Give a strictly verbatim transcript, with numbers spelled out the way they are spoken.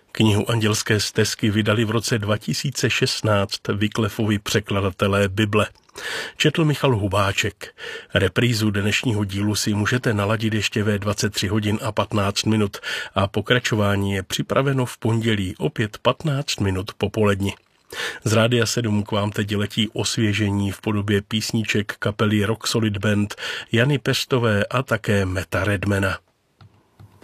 Knihu Andělské stezky vydali v roce dva tisíce šestnáct Wycliffovi překladatelé Bible. Četl Michal Hubáček. Reprízu dnešního dílu si můžete naladit ještě ve dvacet tři hodin a patnáct minut a pokračování je připraveno v pondělí opět patnáct minut po poledni. Z Rádia sedm k vám teď letí osvěžení v podobě písniček kapely Rock Solid Band, Jany Pestové a také Meta Redmana.